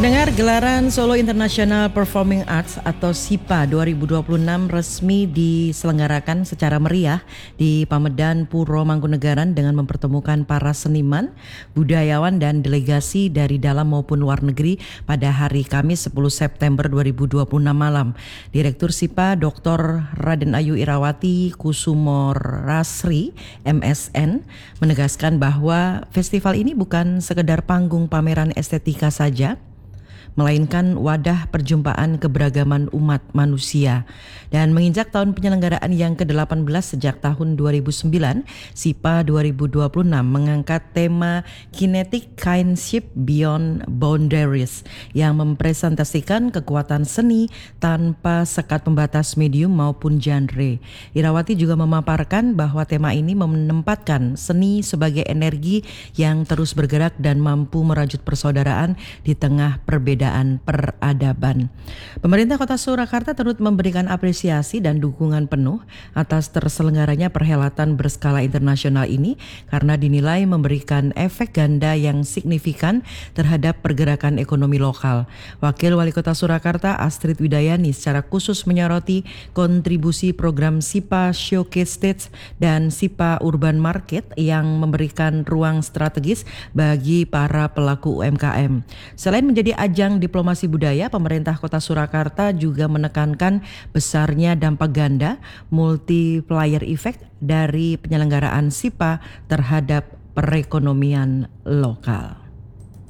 Pendengar, gelaran Solo International Performing Arts atau SIPA 2026 resmi diselenggarakan secara meriah di Pamedan Puro Mangkunegaran dengan mempertemukan para seniman, budayawan dan delegasi dari dalam maupun luar negeri pada hari Kamis 10 September 2026 malam. Direktur SIPA Dr. Raden Ayu Irawati Kusumorasri MSN menegaskan bahwa festival ini bukan sekedar panggung pameran estetika saja, melainkan wadah perjumpaan keberagaman umat manusia. Dan menginjak tahun penyelenggaraan yang ke-18 sejak tahun 2009, SIPA 2026 mengangkat tema Kinetic Kinship Beyond Boundaries yang mempresentasikan kekuatan seni tanpa sekat pembatas medium maupun genre. Irawati juga memaparkan bahwa tema ini menempatkan seni sebagai energi yang terus bergerak dan mampu merajut persaudaraan di tengah perbedaan peradaban. Pemerintah Kota Surakarta turut memberikan apresiasi dan dukungan penuh atas terselenggaranya perhelatan berskala internasional ini karena dinilai memberikan efek ganda yang signifikan terhadap pergerakan ekonomi lokal. Wakil Wali Kota Surakarta Astrid Widayani secara khusus menyoroti kontribusi program SIPA Showcase Stage dan SIPA Urban Market yang memberikan ruang strategis bagi para pelaku UMKM. Selain menjadi ajang diplomasi budaya, pemerintah Kota Surakarta juga menekankan besarnya dampak ganda multiplier effect dari penyelenggaraan SIPA terhadap perekonomian lokal.